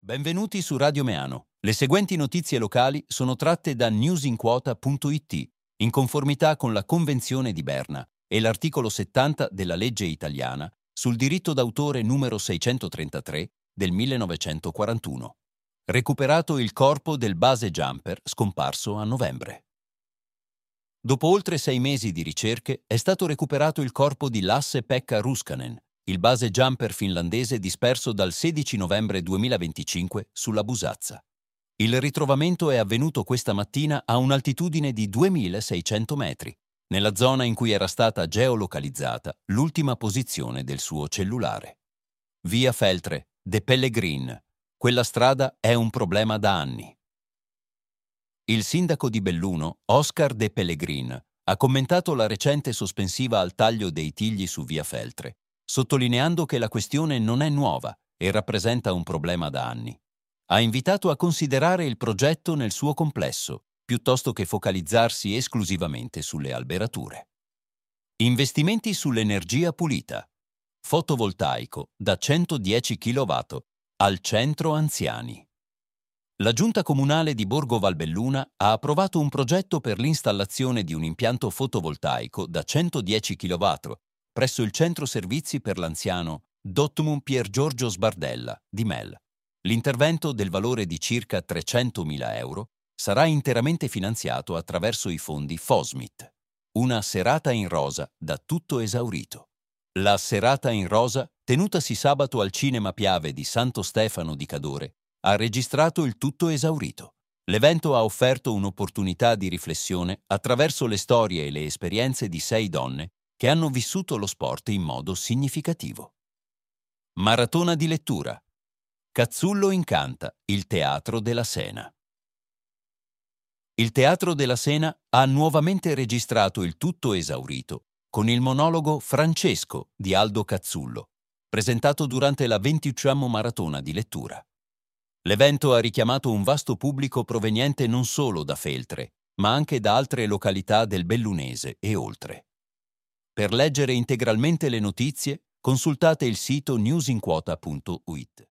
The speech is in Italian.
Benvenuti su Radio Meano. Le seguenti notizie locali sono tratte da newsinquota.it, in conformità con la Convenzione di Berna e l'articolo 70 della legge italiana sul diritto d'autore numero 633 del 1941. Recuperato il corpo del base jumper scomparso a novembre. Dopo oltre 6 mesi di ricerche è stato recuperato il corpo di Lasse-Pekka Ruskanen, il base jumper finlandese disperso dal 16 novembre 2025 sulla Busazza. Il ritrovamento è avvenuto questa mattina a un'altitudine di 2600 metri, nella zona in cui era stata geolocalizzata l'ultima posizione del suo cellulare. Via Feltre, De Pellegrin. Quella strada è un problema da anni. Il sindaco di Belluno, Oscar De Pellegrin, ha commentato la recente sospensiva al taglio dei tigli su Via Feltre, sottolineando che la questione non è nuova e rappresenta un problema da anni. Ha invitato a considerare il progetto nel suo complesso, piuttosto che focalizzarsi esclusivamente sulle alberature. Investimenti sull'energia pulita. Fotovoltaico da 110 kW al centro anziani. La Giunta Comunale di Borgo Valbelluna ha approvato un progetto per l'installazione di un impianto fotovoltaico da 110 kW presso il centro servizi per l'anziano Dotmum Pier Giorgio Sbardella di Mel. L'intervento, del valore di circa 300.000 euro, sarà interamente finanziato attraverso i fondi FOSMIT. Una serata in rosa da tutto esaurito. La serata in rosa, tenutasi sabato al Cinema Piave di Santo Stefano di Cadore, ha registrato il tutto esaurito. L'evento ha offerto un'opportunità di riflessione attraverso le storie e le esperienze di 6 donne che hanno vissuto lo sport in modo significativo. Maratona di lettura. Cazzullo incanta, il Teatro della Sena. Il Teatro della Sena ha nuovamente registrato il tutto esaurito con il monologo Francesco di Aldo Cazzullo, presentato durante la 20ª Maratona di lettura. L'evento ha richiamato un vasto pubblico proveniente non solo da Feltre, ma anche da altre località del Bellunese e oltre. Per leggere integralmente le notizie, consultate il sito newsinquota.it.